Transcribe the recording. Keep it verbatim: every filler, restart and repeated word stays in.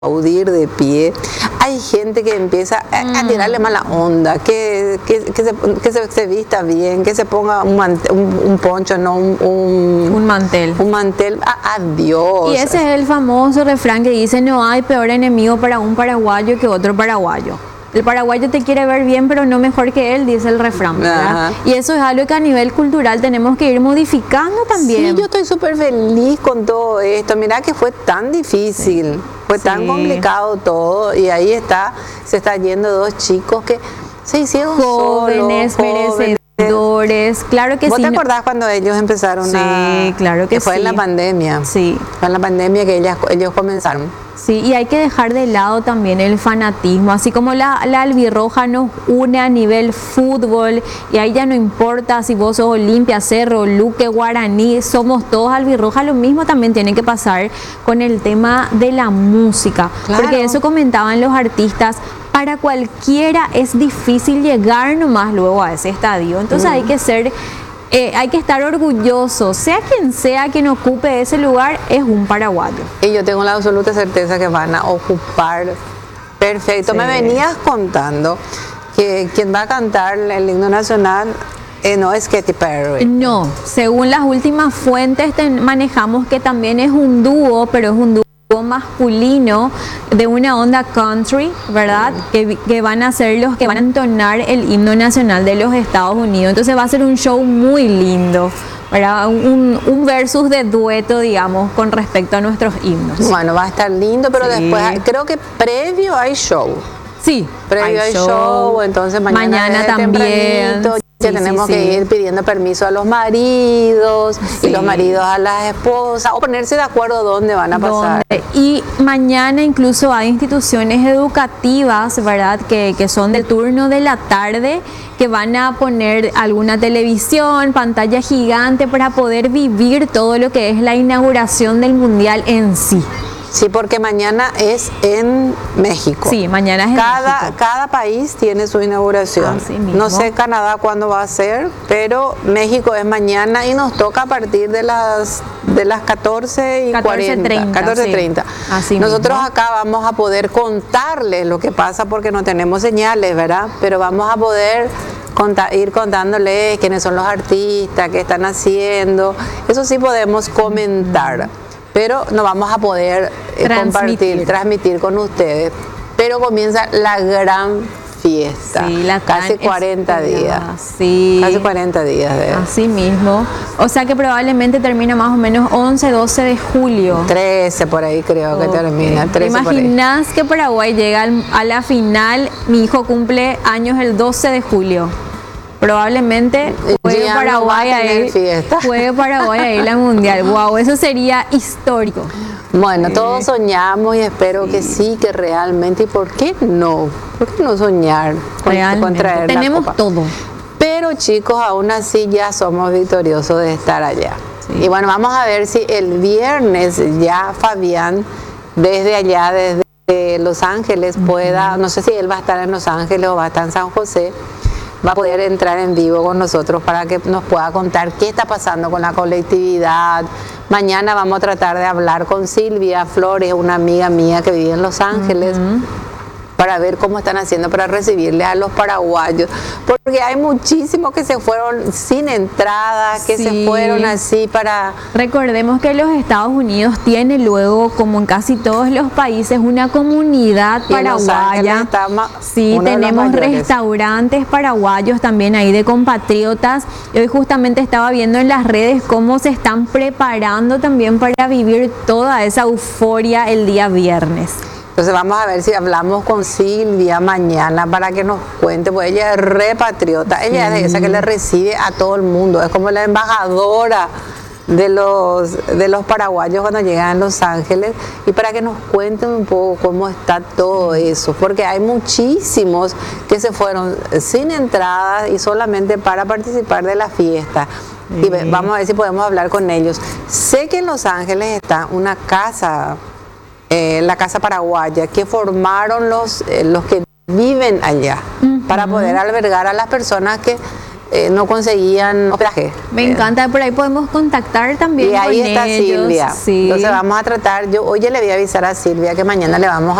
aplaudir de pie. Hay gente que empieza a, a tirarle mala onda, que, que, que, se, que se, se vista bien, que se ponga un, mante, un, un poncho, no un, un, un mantel. Un mantel, a, adiós. Y ese es el famoso refrán que dice: no hay peor enemigo para un paraguayo que otro paraguayo. El paraguayo te quiere ver bien, pero no mejor que él, dice el refrán, ¿verdad? Y eso es algo que a nivel cultural tenemos que ir modificando también. Sí, yo estoy súper feliz con todo esto. Mirá que fue tan difícil, sí. fue sí. tan complicado todo. Y ahí está, se están yendo dos chicos que se hicieron jóvenes, solos, merecedores. Claro que ¿Vos sí. ¿Vos te acordás cuando ellos empezaron sí, a...? Sí, claro que, que fue sí. en la pandemia. Sí. Fue en la pandemia que ellas, ellos comenzaron. Sí, y hay que dejar de lado también el fanatismo, así como la, la albirroja nos une a nivel fútbol, y ahí ya no importa si vos sos Olimpia, Cerro, Luque, Guaraní, somos todos albirroja, lo mismo también tiene que pasar con el tema de la música, claro. Porque eso comentaban los artistas, para cualquiera es difícil llegar nomás luego a ese estadio, entonces mm. hay que ser... Eh, hay que estar orgulloso, sea quien sea quien ocupe ese lugar, es un paraguayo. Y yo tengo la absoluta certeza que van a ocupar perfecto. Sí. Me venías contando que quien va a cantar el himno nacional eh, no es Katy Perry. No, según las últimas fuentes ten, manejamos que también es un dúo, pero es un dúo masculino de una onda country, ¿verdad? Que, que van a ser los que van a entonar el himno nacional de los Estados Unidos. Entonces va a ser un show muy lindo, ¿verdad? Un, un versus de dueto, digamos, con respecto a nuestros himnos. Bueno, va a estar lindo, pero sí. después creo que previo hay show. Sí, previo hay, hay show, show, entonces mañana, mañana también. Que sí, tenemos sí, que sí. ir pidiendo permiso a los maridos sí. y los maridos a las esposas, o ponerse de acuerdo dónde van a pasar. ¿Dónde? Y mañana incluso hay instituciones educativas, ¿verdad? Que, que son del turno de la tarde, que van a poner alguna televisión, pantalla gigante para poder vivir todo lo que es la inauguración del Mundial en sí. Sí, porque mañana es en México. Sí, mañana es en cada, México. Cada país tiene su inauguración. Así mismo. No sé Canadá cuándo va a ser, pero México es mañana y nos toca a partir de las de las catorce y cuarenta. catorce treinta. Sí. Así Nosotros mismo. acá vamos a poder contarles lo que pasa porque no tenemos señales, ¿verdad? Pero vamos a poder Conta, ir contándoles quiénes son los artistas, qué están haciendo. Eso sí podemos comentar. Pero no vamos a poder eh, transmitir. compartir, transmitir con ustedes. Pero comienza la gran fiesta. Sí, la casi cuarenta días. Sí. Casi cuarenta días de Así mismo. O sea que probablemente termina más o menos once, doce de julio. trece por ahí creo okay. que termina. ¿Te imaginas que Paraguay llega al, a la final? Mi hijo cumple años el doce de julio. Probablemente juegue Paraguay no ahí, juegue Paraguay ahí la mundial. Wow, eso sería histórico. Bueno, sí. todos soñamos y espero sí. que sí, que realmente. ¿Y por qué no? ¿Por qué no soñar con, con traer Tenemos la copa? todo. Pero chicos, aún así ya somos victoriosos de estar allá. Sí. Y bueno, vamos a ver si el viernes ya Fabián desde allá, desde Los Ángeles, uh-huh. pueda, no sé si él va a estar en Los Ángeles o va a estar en San José, va a poder entrar en vivo con nosotros para que nos pueda contar qué está pasando con la colectividad. Mañana vamos a tratar de hablar con Silvia Flores, una amiga mía que vive en Los Ángeles, uh-huh. para ver cómo están haciendo para recibirles a los paraguayos, porque hay muchísimos que se fueron sin entrada, que sí. se fueron así para... Recordemos que los Estados Unidos tiene luego, como en casi todos los países, una comunidad y paraguaya. Sí, tenemos restaurantes paraguayos también ahí de compatriotas. Y hoy justamente estaba viendo en las redes cómo se están preparando también para vivir toda esa euforia el día viernes. Entonces vamos a ver si hablamos con Silvia mañana para que nos cuente, pues ella es re patriota, ella sí. es de esa que le recibe a todo el mundo, es como la embajadora de los, de los paraguayos cuando llegan a Los Ángeles, y para que nos cuenten un poco cómo está todo eso, porque hay muchísimos que se fueron sin entrada y solamente para participar de la fiesta. Sí. Y vamos a ver si podemos hablar con ellos. Sé que en Los Ángeles está una casa... Eh, la Casa Paraguaya, que formaron los, eh, los que viven allá, uh-huh. para poder albergar a las personas que eh, no conseguían hospedaje. Me Eh, encanta, por ahí podemos contactar también Y ahí con está ellos. Silvia. Sí. Entonces vamos a tratar, yo hoy ya le voy a avisar a Silvia que mañana le vamos